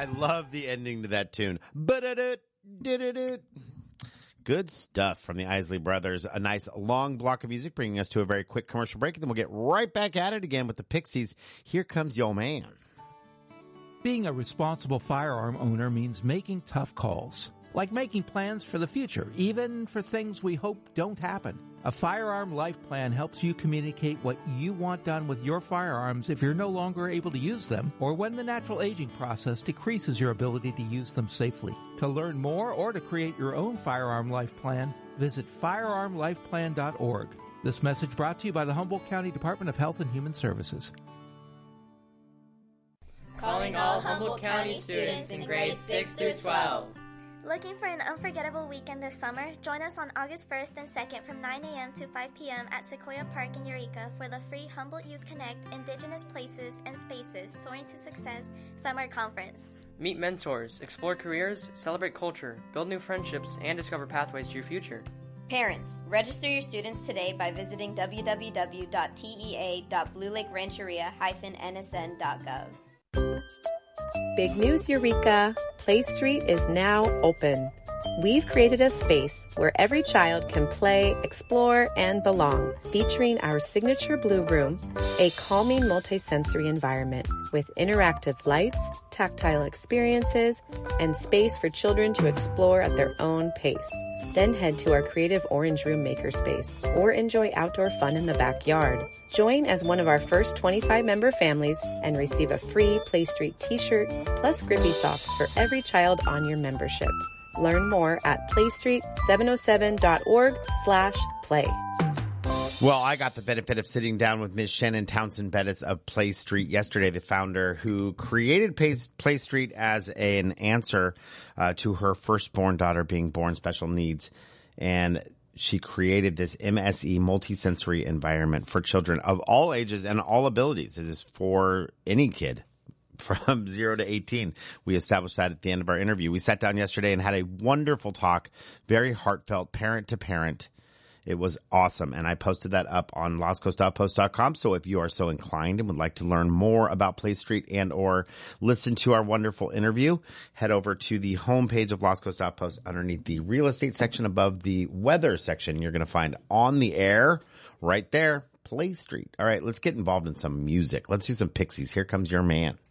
I love the ending to that tune. Good stuff from the Isley Brothers. A nice long block of music bringing us to a very quick commercial break, and then we'll get right back at it again with the Pixies. Here comes Yo Man. Being a responsible firearm owner means making tough calls, like making plans for the future, even for things we hope don't happen. A firearm life plan helps you communicate what you want done with your firearms if you're no longer able to use them, or when the natural aging process decreases your ability to use them safely. To learn more or to create your own firearm life plan, visit firearmlifeplan.org. This message brought to you by the Humboldt County Department of Health and Human Services. Calling all Humboldt County students in grades 6 through 12. Looking for an unforgettable weekend this summer? Join us on August 1st and 2nd from 9 a.m. to 5 p.m. at Sequoia Park in Eureka for the free Humboldt Youth Connect Indigenous Places and Spaces Soaring to Success Summer Conference. Meet mentors, explore careers, celebrate culture, build new friendships, and discover pathways to your future. Parents, register your students today by visiting www.tea.bluelakerancheria-nsn.gov. Big news, Eureka! Play Street is now open. We've created a space where every child can play, explore, and belong, featuring our signature Blue Room, a calming multisensory environment with interactive lights, tactile experiences, and space for children to explore at their own pace. Then head to our creative Orange Room makerspace or enjoy outdoor fun in the backyard. Join as one of our first 25 member families and receive a free Play Street t-shirt plus Grippy socks for every child on your membership. Learn more at playstreet707.org/play. Well, I got the benefit of sitting down with Ms. Shannon Townsend Bettis of Play Street yesterday, the founder who created Play Street as an answer to her firstborn daughter being born special needs. And she created this MSE multisensory environment for children of all ages and all abilities. It is for any kid from 0 to 18. We established that at the end of our interview. We sat down yesterday and had a wonderful talk, very heartfelt, parent to parent. It was awesome, and I posted that up on loscoast.post.com. So if you are so inclined and would like to learn more about Play Street and or listen to our wonderful interview, head over to the homepage of loscoast.post underneath the real estate section above the weather section. You're going to find on the air right there, Play Street. All right, let's get involved in some music. Let's do some Pixies. Here comes Your Man.